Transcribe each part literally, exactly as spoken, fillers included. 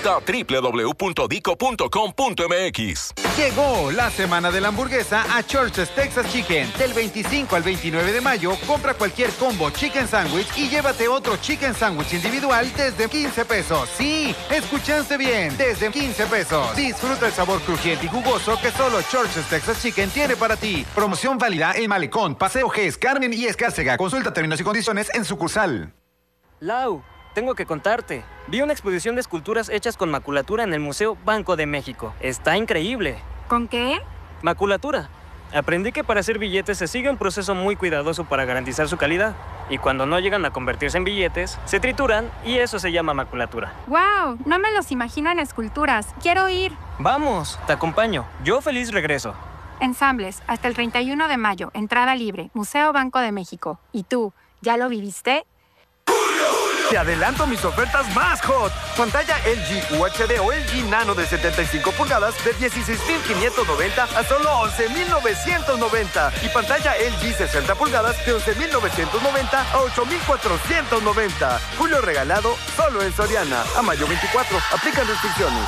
Visita doble u doble u doble u punto dico punto com punto m x. Llegó la semana de la hamburguesa a Church's Texas Chicken. Del veinticinco al veintinueve de mayo, compra cualquier combo Chicken Sandwich y llévate otro Chicken Sandwich individual desde quince pesos. Sí, escuchaste bien, desde quince pesos. Disfruta el sabor crujiente y jugoso que solo Church's Texas Chicken tiene para ti. Promoción válida en Malecón, Paseo Gés, Carmen y Escárcega. Consulta términos y condiciones en sucursal. Lau, tengo que contarte. Vi una exposición de esculturas hechas con maculatura en el Museo Banco de México. Está increíble. ¿Con qué? Maculatura. Aprendí que para hacer billetes se sigue un proceso muy cuidadoso para garantizar su calidad. Y cuando no llegan a convertirse en billetes, se trituran y eso se llama maculatura. ¡Wow! No me los imagino en esculturas. Quiero ir. Vamos, te acompaño. Yo feliz regreso. Ensambles, hasta el treinta y uno de mayo. Entrada libre. Museo Banco de México. ¿Y tú, ya lo viviste? Te adelanto mis ofertas más hot. Pantalla L G U H D o L G Nano de setenta y cinco pulgadas de dieciséis mil quinientos noventa a solo once mil novecientos noventa. Y pantalla L G sesenta pulgadas de once mil novecientos noventa a ocho mil cuatrocientos noventa. Julio regalado solo en Soriana. A mayo veinticuatro. Aplican restricciones.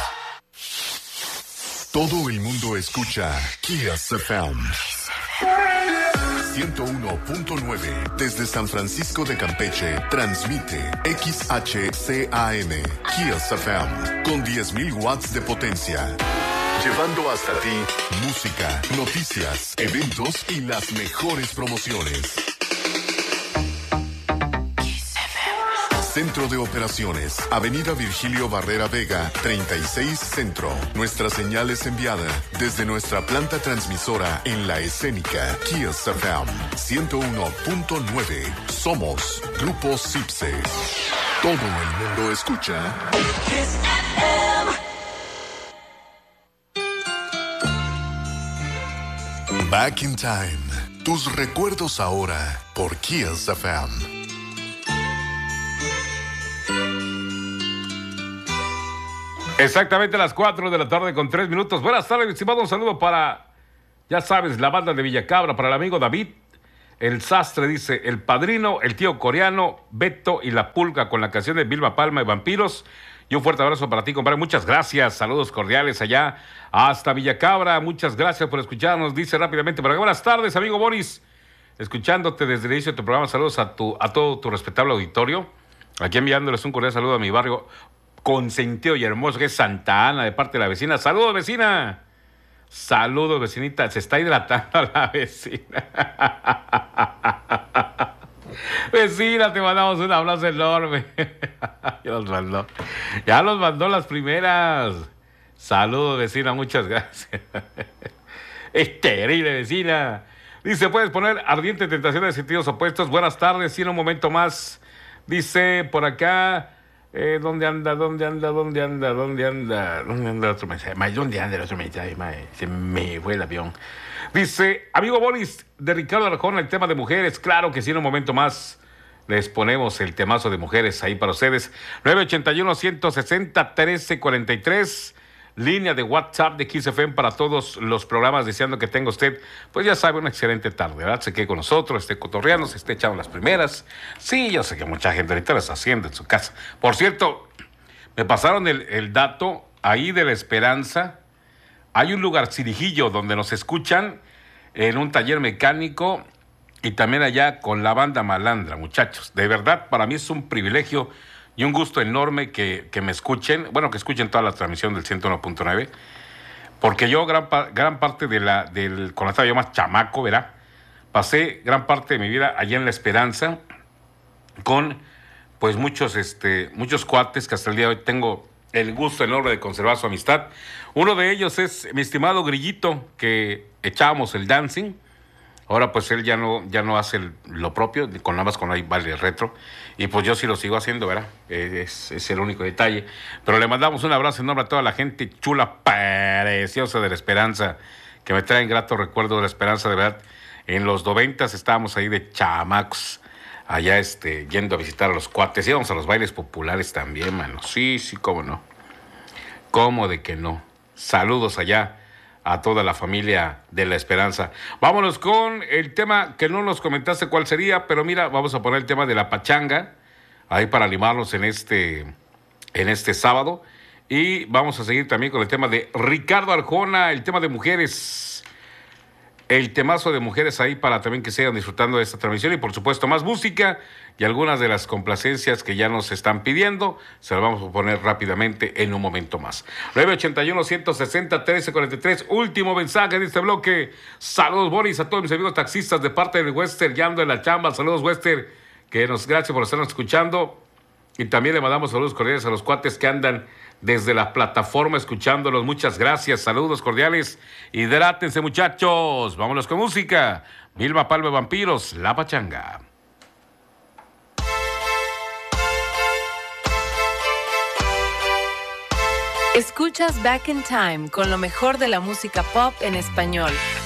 Todo el mundo escucha Kiss F M. ciento uno punto nueve desde San Francisco de Campeche transmite X H C A M Kiss F M con diez mil watts de potencia, llevando hasta ti música, noticias, eventos y las mejores promociones. Centro de Operaciones, Avenida Virgilio Barrera Vega, treinta y seis Centro. Nuestra señal es enviada desde nuestra planta transmisora en la escénica Kiss F M ciento uno punto nueve. Somos Grupo Cipse. Todo el mundo escucha Kiss F M. Back in Time. Tus recuerdos ahora por Kiss F M. Exactamente a las cuatro de la tarde con tres minutos. Buenas tardes, estimado. Un saludo para, ya sabes, la banda de Villacabra, para el amigo David, el sastre, dice, el padrino, el tío coreano, Beto y la pulga con la canción de Vilma Palma y Vampiros. Y un fuerte abrazo para ti, compadre. Muchas gracias. Saludos cordiales allá hasta Villacabra. Muchas gracias por escucharnos. Dice rápidamente, para buenas tardes, amigo Boris. Escuchándote desde el inicio de tu programa. Saludos a, tu, a todo tu respetable auditorio. Aquí enviándoles un cordial saludo a mi barrio consentido y hermoso, que es Santa Ana, de parte de la vecina. ¡Saludos, vecina! ¡Saludos, vecinita! Se está hidratando la vecina. Vecina, te mandamos un abrazo enorme. Ya los mandó. Ya los mandó las primeras. Saludos, vecina, muchas gracias. Es terrible, vecina. Dice, puedes poner Ardiente Tentación de Sentidos Opuestos. Buenas tardes, sí, en un momento más. Dice, por acá... Eh, ¿Dónde anda? ¿Dónde anda? ¿Dónde anda? ¿Dónde anda? ¿Dónde anda el otro mensaje? Mae, ¿dónde anda el otro mensaje? Mae, se me fue el avión. Dice, amigo Boris, de Ricardo Arjona, el tema de mujeres. Claro que sí, en un momento más les ponemos el temazo de mujeres ahí para ustedes. nueve ochenta y uno, ciento sesenta, trece cuarenta y tres. Línea de WhatsApp de Kiss F M para todos los programas, deseando que tenga usted, pues ya sabe, una excelente tarde, ¿verdad? Se quede con nosotros, esté cotorreando, se esté echando las primeras. Sí, yo sé que mucha gente ahorita lo está haciendo en su casa. Por cierto, me pasaron el, el dato ahí de La Esperanza. Hay un lugar cirijillo donde nos escuchan en un taller mecánico y también allá con la banda Malandra, muchachos. De verdad, para mí es un privilegio y un gusto enorme que, que me escuchen, bueno, que escuchen toda la transmisión del ciento uno punto nueve, porque yo gran, gran parte de la, del, cuando estaba yo más chamaco, ¿verdad? Pasé gran parte de mi vida allá en La Esperanza con, pues, muchos, este, muchos cuates que hasta el día de hoy tengo el gusto enorme de conservar su amistad. Uno de ellos es mi estimado Grillito, que echábamos el dancing. Ahora pues él ya no, ya no hace el, lo propio, con nada más con ahí vale retro. Y pues yo sí lo sigo haciendo, ¿verdad? Es, es el único detalle. Pero le mandamos un abrazo enorme a toda la gente chula, preciosa de La Esperanza, que me traen grato recuerdo de La Esperanza, de verdad. En los noventas estábamos ahí de chamacos, allá este, yendo a visitar a los cuates. Íbamos a los bailes populares también, mano. Sí, sí, cómo no. ¿Cómo de que no? Saludos allá a toda la familia de La Esperanza. Vámonos con el tema que no nos comentaste cuál sería, pero mira, vamos a poner el tema de la pachanga, ahí para animarnos en este, en este sábado. Y vamos a seguir también con el tema de Ricardo Arjona, el tema de mujeres. El temazo de mujeres ahí para también que sigan disfrutando de esta transmisión. Y por supuesto más música y algunas de las complacencias que ya nos están pidiendo. Se las vamos a poner rápidamente en un momento más. nueve ochenta y uno, ciento sesenta, trece cuarenta y tres. Último mensaje de este bloque. Saludos, Boris, a todos mis amigos taxistas de parte del Wester. Ya ando en la chamba. Saludos, Wester. Que nos, gracias por estarnos escuchando. Y también le mandamos saludos cordiales a los cuates que andan desde la plataforma escuchándolos. Muchas gracias, saludos cordiales. Hidrátense, muchachos. Vámonos con música. Vilma Palma Vampiros, La Pachanga. Escuchas Back in Time con lo mejor de la música pop en español.